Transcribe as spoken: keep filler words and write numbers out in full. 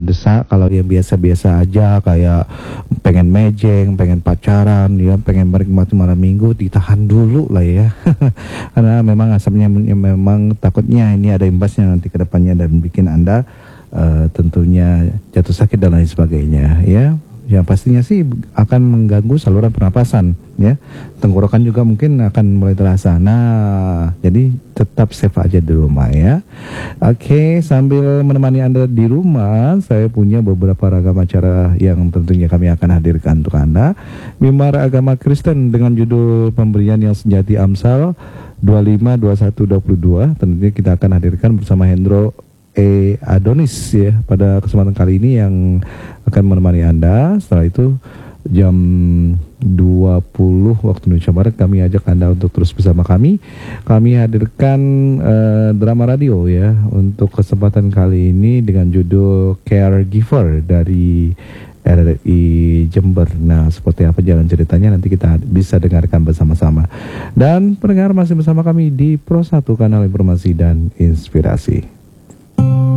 terdesak. Kalau yang biasa-biasa aja kayak pengen mejeng, pengen pacaran, ya pengen menikmati malam minggu, ditahan dulu lah ya. Karena memang asapnya memang takutnya ini ada imbasnya nanti ke depannya dan bikin Anda uh, tentunya jatuh sakit dan lain sebagainya ya. Yang pastinya sih akan mengganggu saluran pernapasan ya. Tenggorokan juga mungkin akan mulai terasa. Nah, jadi tetap safe aja di rumah ya. Oke, sambil menemani Anda di rumah, saya punya beberapa ragam acara yang tentunya kami akan hadirkan untuk Anda. Mimbar Agama Kristen dengan judul Pemberian yang Sejati Amsal dua puluh lima, dua puluh satu, dua puluh dua. Tentunya kita akan hadirkan bersama Hendro E. Adonis ya pada kesempatan kali ini yang akan menemani Anda. Setelah itu jam dua puluh waktu Indonesia Barat kami ajak Anda untuk terus bersama kami. Kami hadirkan uh, drama radio ya untuk kesempatan kali ini dengan judul Caregiver dari R R I Jember. Nah, seperti apa jalan ceritanya nanti kita bisa dengarkan bersama-sama. Dan pendengar masih bersama kami di Pro satu Kanal Informasi dan Inspirasi.